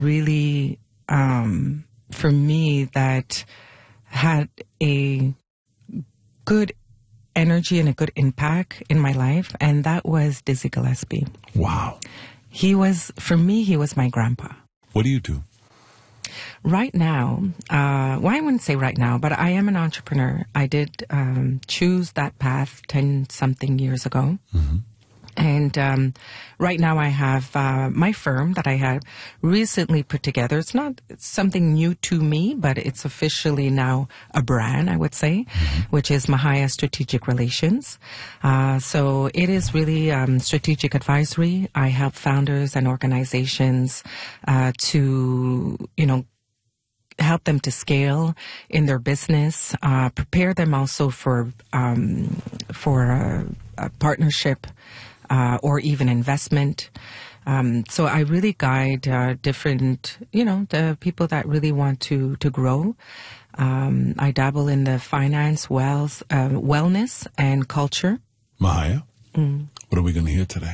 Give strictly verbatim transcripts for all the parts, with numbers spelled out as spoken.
really, um, for me, that had a good energy and a good impact in my life, and that was Dizzy Gillespie. Wow. He was, for me, he was my grandpa. What do you do? Right now, uh, well, I wouldn't say right now, but I am an entrepreneur. I did um, choose that path ten-something years ago. Mm-hmm. And um, right now I have uh, my firm that I had recently put together. It's not something new to me, but it's officially now a brand, I would say, mm-hmm. which is Mahaya Strategic Relations. Uh, so it is really um, strategic advisory. I help founders and organizations uh, to, you know, help them to scale in their business, uh, prepare them also for um, for a, a partnership uh, or even investment. Um, so I really guide uh, different, you know, the people that really want to to grow. Um, I dabble in the finance, wealth, uh, wellness, and culture. Mahaya, mm. what are we going to hear today?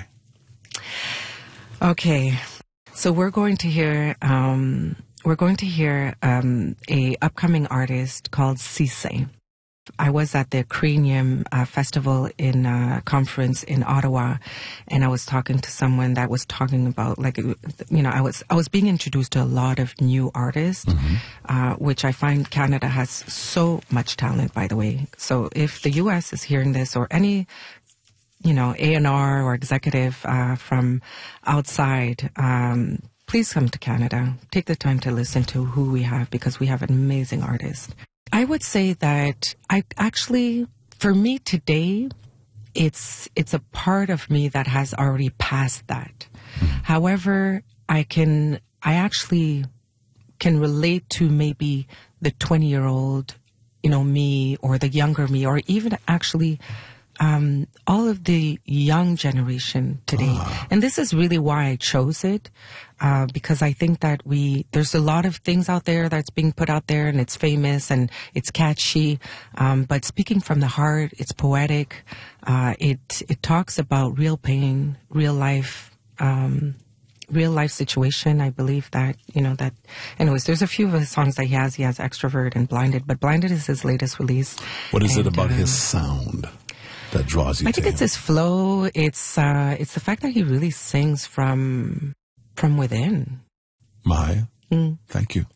Okay, so we're going to hear. Um, We're going to hear um, a upcoming artist called Cisse. I was at the Cranium uh, Festival in uh, conference in Ottawa, and I was talking to someone that was talking about, like, you know, I was I was being introduced to a lot of new artists, mm-hmm. uh, which I find Canada has so much talent, by the way. So if the U S is hearing this, or any, you know, A and R or executive uh, from outside, um, please come to Canada. Take the time to listen to who we have, because we have an amazing artist. I would say that I actually, for me today, it's it's a part of me that has already passed that. Mm-hmm. However, I can I actually can relate to maybe the twenty-year-old, you know, me, or the younger me, or even actually Um, all of the young generation today. Ah. And this is really why I chose it, uh, because I think that we, there's a lot of things out there that's being put out there, and it's famous and it's catchy. Um, but speaking from the heart, it's poetic. Uh, it, it talks about real pain, real life, um, real life situation. I believe that, you know, that, anyways, there's a few of his songs that he has. He has Extrovert and Blinded, but Blinded is his latest release. What is and, it about um, his sound that draws you I to think him? It's his flow. It's uh, it's the fact that he really sings from from within. Mahaya, mm. thank you.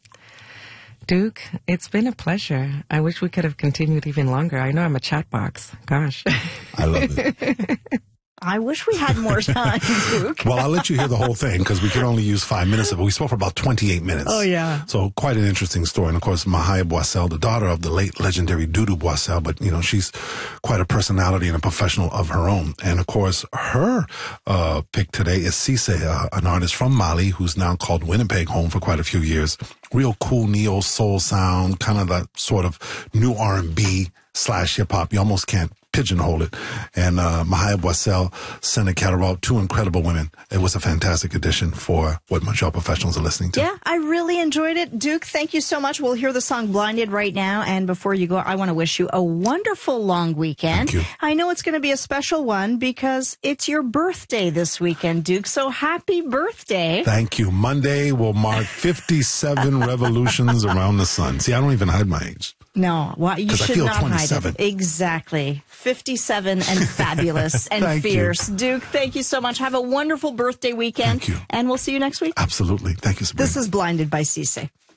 Duke, it's been a pleasure. I wish we could have continued even longer. I know I'm a chat box. Gosh. I love it. I wish we had more time, Duke. Well, I'll let you hear the whole thing, because we can only use five minutes of it. We spoke for about twenty-eight minutes. Oh, yeah. So quite an interesting story. And, of course, Mahaya Boissel, the daughter of the late legendary Doudou Boissel, but, you know, she's quite a personality and a professional of her own. And, of course, her uh pick today is Cisse, uh, an artist from Mali who's now called Winnipeg home for quite a few years. Real cool neo-soul sound, kind of that sort of new R and B slash hip-hop. You almost can't pigeonhole it. And uh, Mahaya Boissel, Senna Catterall, two incredible women. It was a fantastic addition for what Montreal professionals are listening to. Yeah, I really enjoyed it. Duke, thank you so much. We'll hear the song Blinded right now. And before you go, I want to wish you a wonderful long weekend. Thank you. I know it's going to be a special one because it's your birthday this weekend, Duke. So happy birthday. Thank you. Monday will mark fifty-seven revolutions around the sun. See, I don't even hide my age. No, well, you should I feel not twenty-seven. hide it. Exactly. fifty-seven and fabulous and fierce. You. Duke, thank you so much. Have a wonderful birthday weekend. Thank you. And we'll see you next week. Absolutely. Thank you, Sabrina. This is Blinded by Cisse.